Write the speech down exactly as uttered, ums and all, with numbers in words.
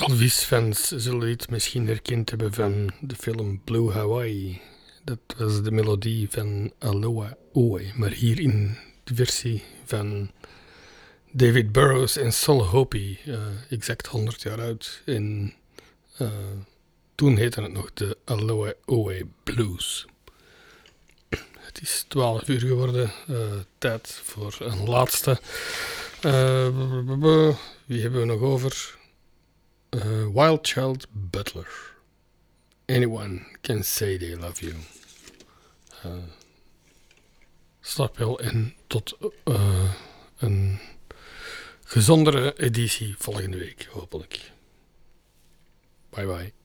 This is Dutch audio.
Elvis-fans zullen dit misschien herkend hebben van de film Blue Hawaii. Dat was de melodie van Aloha Oe, maar hier in de versie van David Burrows en Sol Hope, uh, exact honderd jaar oud. En uh, toen heette het nog de Aloha Oe Blues. Het is twaalf uur geworden, uh, tijd voor een laatste. Uh, wie hebben we nog over? Uh, Wild Child Butler. Anyone can say they love you. Uh, slaap wel en tot uh, een gezondere editie volgende week, hopelijk. Bye bye.